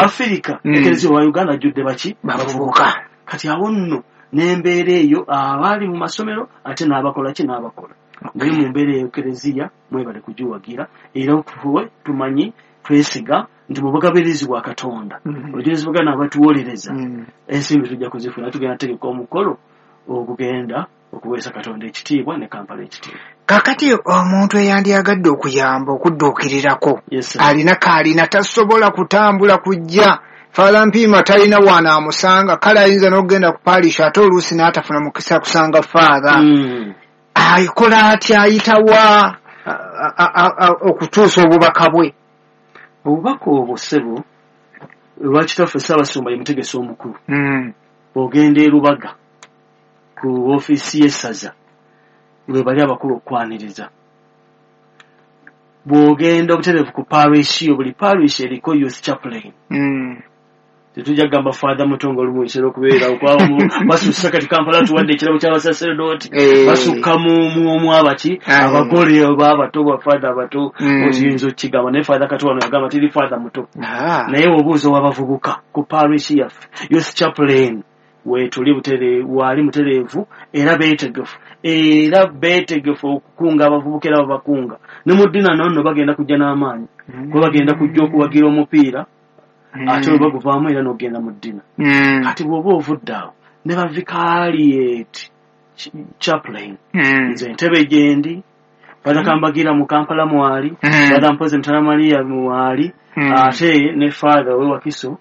Africa ekereziya wa Uganda judde baki bavubuka. Kati awo nno n'embeera eyo abali mu masomero ate n'abakola naye mu mbeera eyo ekereziya mwebale kugiwagira era okuwe tumanyi twesiga nti mubagabirizibwa Katonda olugezi bugana abatuwolereza ensimbi tujja kuzifuna tugenda tegeka omukolo okugenda okuweesa Katonda ekitiibwa ne Kampala ekitiibwa. Kakati omuntu eyandyagadde okuyamba okudduukirirako alina tasobola kutambula kujja Fala Mpiima talina wana amusanga kale ayinza n'okugenda ku palisha ate oluusi n'atafuna mukisa kusanga Father ayikola atya ayitawa okutuusa obubaka bwe. Obubaka obwo ssebo lwakitaffe Ssaabasumba ye mutegesi omukulu ogenda e Lubaga ku ofiisi y'essaza lwe bali abakulu okwaniriza bw'ogenda obutereevu ku parish yo buli parish eriko youth chaplain tetujja gamba Father Mutongo olumu kitera okubeera okwamu basussa kati Kampala tuwadde ekirabo ky'abasaseredoti basukka mu abaki abagole oba abato ba Father abato oyinza okigamba naye Father kati wano yagamba tiri Father muto naye obuuza w'abavubuka ku parish yaffe youth chaplain wetuli wali mutereevu era beetegefu okukunga abavubuka era babakunga ne mu ddina nonno bagenda kujja n'amaanyi kuba bagenda kujja okuwagira omupiira ate bwe baguvaamu era n'ogenda mu ddina kati bw'oba ovudde awo ne ba vicariate chaplain nze entebe gyendi badakambagira mu Kampala mwali badampoze Mutara Maria mwali ate ne Father we Wakiso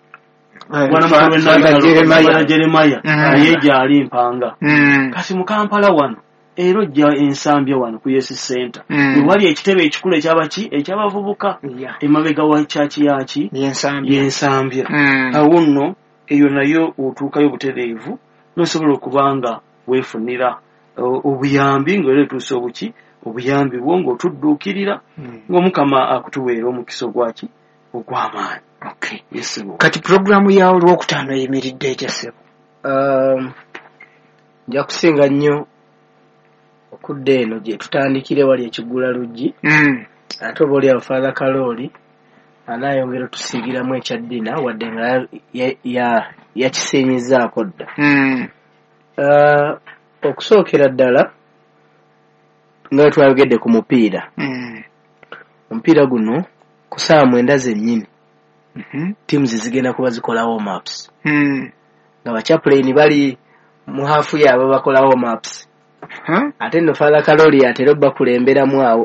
Jeremiah naye gyali Mpanga kasi mu Kampala wano era ojja ensambya wano ku Yesu Center wali ekitebe ekikulu eky'abavubuka emabega wa chaki yaki y'ensambya awo nno eyo nayo otuukayo butereevu n'osobola okubanga weefunira obuyambi ng'era etuuse obuyambi bwo ng'otudduukirira ng'Omukama akutuweera omukisa ogw'amaanyi. Yes, kati programu yawo olwokutaano eyimiridde etya ssebo? Nja kusinga nnyo okudda eno gye tutandikire wali ekigula luggi ate oba oli Father Kalooli anaayongera otusiigiramu ekyaddina wadde nga yakisinyizaako dda. Okusookera ddala nga twayogedde ku mupiira omupiira guno ku ssaawa 9 zennyini teams zigenda kuba zikola warm-ups nga bachaplain bali mu hafu yaabwe bakola warm-ups ate no Father Kalooli atera bakulemberamu awo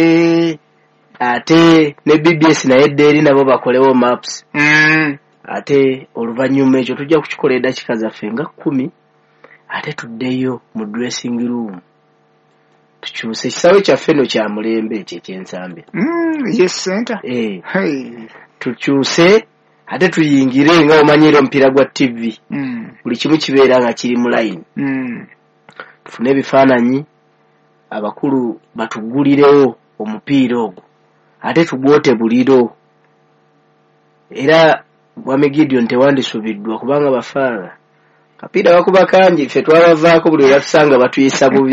ate ne BBS naye eri nabo bakole warm-ups ate oluvannyuma ekyo tujja kukikola eddakiika zaffe nga 10 ate tuddeyo mu dressing room tukyuse ekisaawe kyaffe no kya mulembe ekyo eky'ensambya Yes Center tukyuse ate tuyingire nga omanyira omupiira gwa TV buli kimu kibeera nga kiri mu line tufune ebifaananyi abakulu batugulirewo omupiira ogwo ate tugwote buliro era Mwami Gideon tewandisubiddwa kubanga bafaala kapiira bakuba kangi ffe twabavaako buli yatusanga batuyisa bubi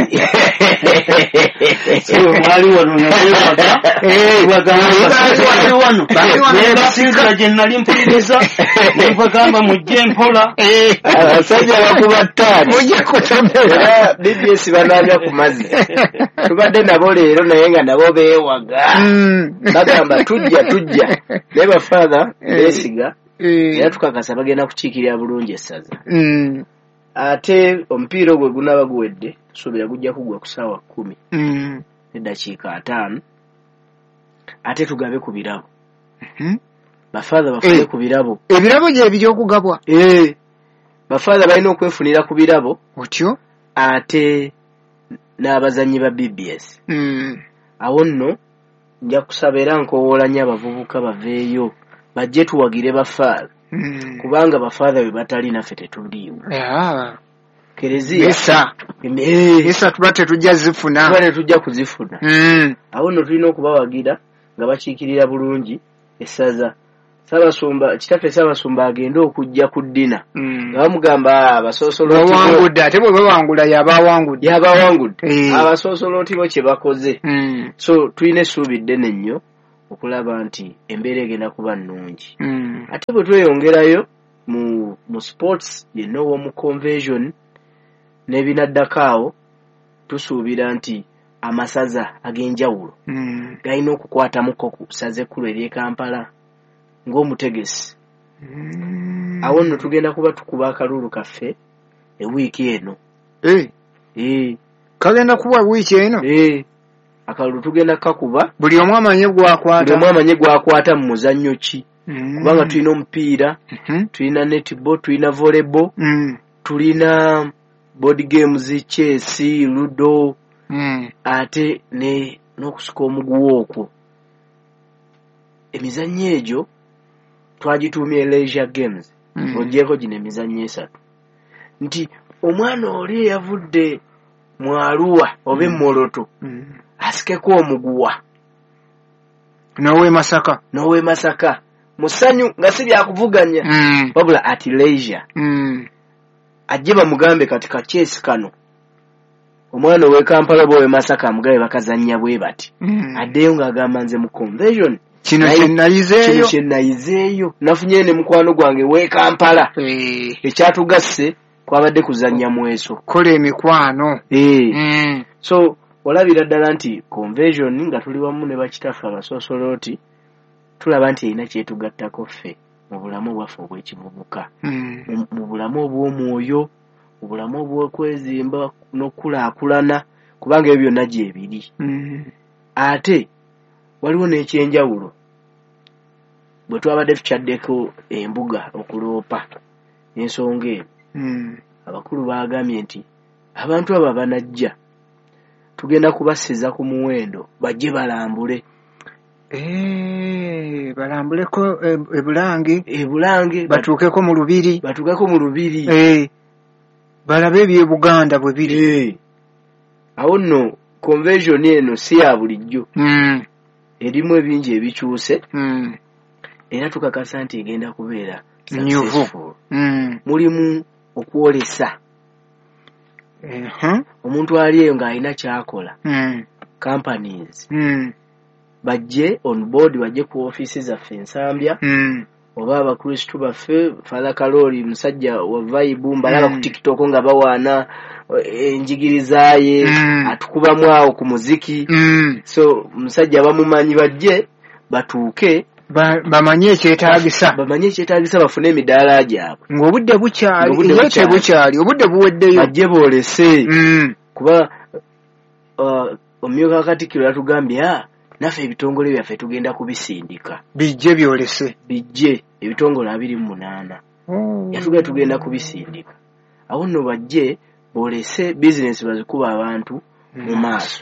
mwali wano nayebasinzira gye nali mpuliriza nebagamba mujje mpola abasajja bakuba ttaani mujje kutomera BBS banaabya ku mazzi tubadde nabo leero naye nga nabo beewaga bagamba tujja naye bafaatha beesiga era tukakasa bagenda kukiikirira bulungi essaza ate omupiira ogwo gunaaba guwedde tusuubira gujja kugwa ku ssaawa 10 n'eddakiika 5 ate tugabe ku birabo bafaatha bafune ku birabo ebirabo gye eby'okugabwa bafaatha balina okwefunira ku birabo otyo ate n'abazannyi ba BBS awo nno nja kusaba era nkowoola nnyo abavubuka baveeyo bajje tuwagire bafaatha kubanga bafaatha bwe batali naffe tetuliiwo kereziya esa tuba tetujja kuzifuna awo nno tulina okubawagira nga bakiikirira bulungi essaza kitaffe Ssaabasumba agenda okujja ku ddina nga bamugamba abasoosolootiwangudde ate bwe bawangula yabawangudde abasoosolootibo kye bakoze so tulina essuubi ddene nnyo okulaba nti embeera egenda kuba nnungi. Ate bwe tweyongerayo mu sports yenna ow'omu convention n'ebinaddako awo tusuubira nti amasaza ag'enjawulo galina okukwatamuko ku ssaza ekkulu ery'e Kampala ng'omutegesi. Awo nno tugenda kuba tukuba akalulu kaffe ewiiki eno. Kagenda kuba wiiki eno? Akalulu tugenda kakuba. Buli omu amanye gwakwata mu muzannyo ki. Kubanga tulina omupiira, tulina netball, tulina volleyball, tulina board games, chess, ludo, ate n'okusuka omuguwa okwo. Emizannyo egyo twagituumye leisure games. Ogyeko gino emizannyo esatu. Nti omwana oli eyavudde mu Arua oba e Moroto asikeko omuguwa n'ow'e Masaka musanyu nga si byakuvuganya wabula ati leisure. Ajje bamugambe kati kakyesi kano omwana ow'e Kampala oba ow'e Masaka amugabe bakazannya bwe bati addeyo ng'agamba nze mu convention kino kye nayizeeyo nafunye ne mukwano gwange w'e Kampala ekyatugasse kwabadde kuzannya mweso kola emikwano. So olabira ddala nti convention nga tuli wamu ne bakitaffe abasoosolooti tulaba nti erina kyetugattako ffe mu bulamu bwaffe obw'ekivubuka, mu bulamu obw'omwoyo, mu bulamu obw'okwezimba n'okulaakulana, kubanga ebyo byonna gyebiri. Ate waliwo n'ekyenjawulo bwe twabadde tukyaddeko embuga okuloopa ensonga eno. Abakulu baagambye nti abantu abo abanajja tugenda kubasiza ku muwendo bajje balambule. Balambuleko ebulange batuukeko mu lubiri balabe eby'Ebuganda bwe biri. Awo nno convention eno si ya bulijjo, erimu ebingi ebikyuse, era tukakasa nti egenda kubeera successful. Mulimu okwolesa omuntu ali eyo ng'alina kyakola. Companies bajje on board, bajje ku office zaffe Ensambya, oba abakristu baffe Father Kalori musajja wa vibe mbalaba ku TikTok nga bawaana enjigiriza ye atukubamu awo ku muziki. So musajja bamumanyi bajje batuuke bamanye ekyetaagisa bafune emidaala gyabwe ng'obudde bukyali obudde buweddeyo bajje boolese. Kuba omumyuka Katikkiro yatugambye naffe ebitongole byaffe tugenda kubisindika bijje byolese ebitongole 28 yatugenda tugenda kubisindika. Awo nno bajje boolese bizinesi bazikuba abantu mu maaso.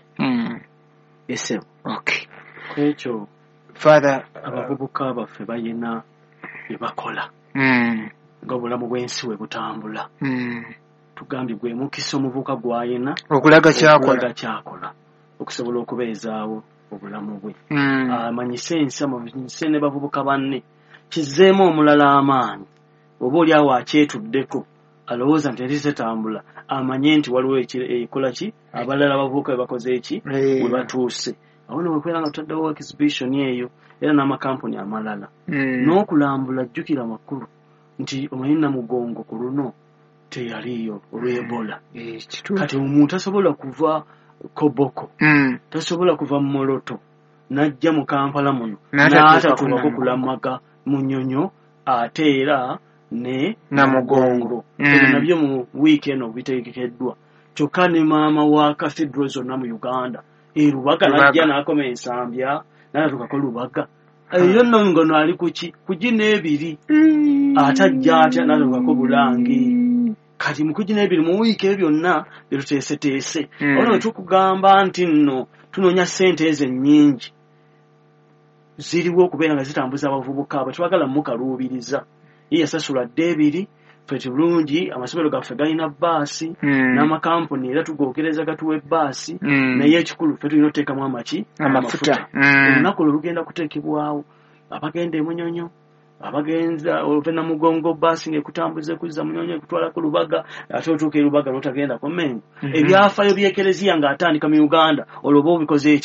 Ekyo Father abavubuka baffe balina bye bakola ng'obulamu bw'ensi we butambula. Tugambye gwe mukisa omuvubuka gw'ayina okulaga kyakola okusobola okubeezaawo obulamu bwe. Amanyise ensi, amanyise ne bavubuka banne, kizzeemu omulala amaanyi. Oba oli awo akyetuddeko alowooza nti eri tetambula, amanye nti waliwo ekola ki abalala abavubuka be bakoze eki we batuuse. Awo ne wekwera nga tutaddewo exhibition eyo era n'amakampuni amalala n'okulambula. Jjukira makulu nti omanyi Namugongo ku luno teyaliyo olw'Ebola. Kati omuntu tasobola kuva Koboko, tasobola kuva Moroto n'ajja mu Kampala muno n'atatubako kulamaga Munyonyo ate era ne Namugongo. Ebyo nabyo mu wiiki eno bitegekeddwa. Kyokka ne maama wa Cathedral zonna mu Uganda Lubaga najja n'akoma Ensambya n'atuukako Lubaga. Eyo nno ngono ali kugina ebiri atajja atya n'atuukako Bulange. Kati mu kugina ebiri mu wiiki ebyo byonna bye tuteeseteese. Ono tukugamba nti nno tunoonya ssente ezo ennyingi ziriwo okubeera nga zitambuza abavubuka abo tebagala mukaluubiriza. Ye yasasula dde 2 ffe bulungi amasomero gaffe galina bbaasi n'amakampuni era tugoogereza gatuwa ebbaasi naye ekikulu ffe tulina oteekamu amafuta. Olunaku olwo lugenda kuteekebwawo abagenda e Munyonyo, abagenza oluva Namugongo bbaasi ng'ekutambuza kuzza Munyonyo ekutwala ku Lubaga ate otuuka e Lubaga lw'otagenda ku Mengo. Ebyafaayo by'Ekereziya ng'atandika mu Uganda olwo oba obikoze eki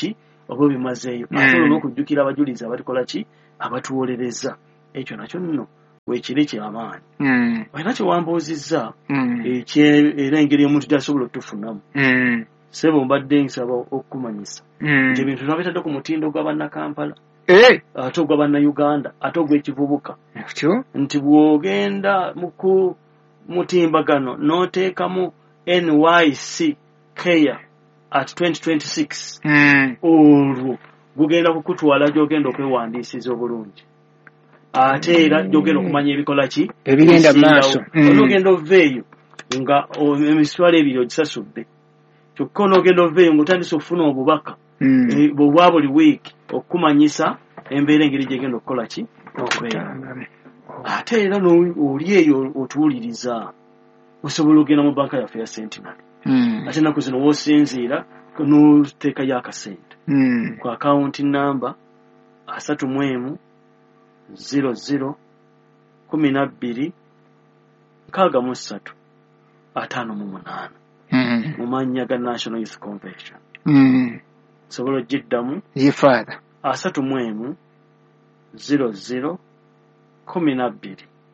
oba bimazeeyo asobola n'okujjukira abajulizi abatikola ki abatuwolereza ekyo nakyo nno weekiri kyamaanyi olina kyewambuuzizza era engeri omuntu gyasobola otufunamu sebo mbadde nsaba okukumanyisa nti ebintu nabitadde ku mutindo gwa bannakampala ate ogwa bannayuganda ate ogw'ekivubuka nti bw'ogenda mu mutimbagano n'oteekamu NYC Kenya at 2026 olwo gugenda kukutwala gy'ogenda okwewandiisiza obulungi ate era gy'ogenda okumanya ebikola ki ebigenda maaso onogenda oveeyo nga emiswalo ebiri ogisasudde kyokka onogenda oveeyo ng'otandise okufuna obubaka obwa buli wiiki okukumanyisa embeera engeri gyegenda okukola ki okubeera ate era oli eyo otuwuliriza osobola okugenda mu banka yaffe ya Centenary ate ennaku zino w'osinziira n'oteekayo akasente ku akawunti namba 31 00 12 63 58 mu mannya ga National Youth Convention sobola ogiddamu ye father 31 00 12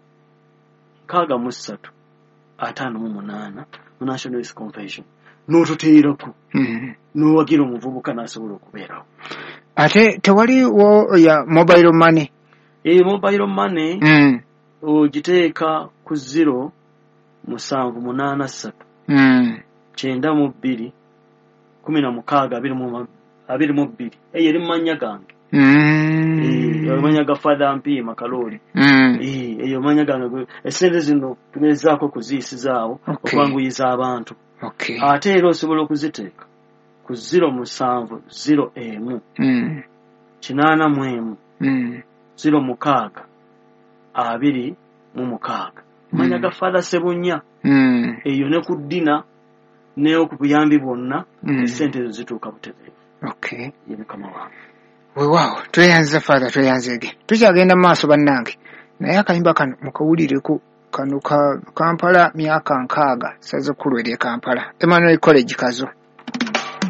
63 58 mu National Youth Convention n'otuteerako n'owagira omuvubuka n'asobola okubeerawo ate tewaliwo ya mobile money mobile money ogiteeka ku 0 783 92 16 22 eyo eri mumanya gange manya ga Father Mpiima Kalooli eyo manya gange esente zino tugezaako kuziyisizaawo okwanguyiza abantu ate era osobola okuziteeka ku 0 7 01 8 0 6 26 manya ga Father Sebunya eyo ne ku ddina ne okubuyambi bwonna esente ezo zituuka butereevu ye mukama wange weewaawo tweyanziza Father tweyanzege tukyagenda mu maaso bannange naye akayimba kano mukawulireko kano ka Kampala myaka 6 saza kkulu eri Kampala Emmanuel College kazo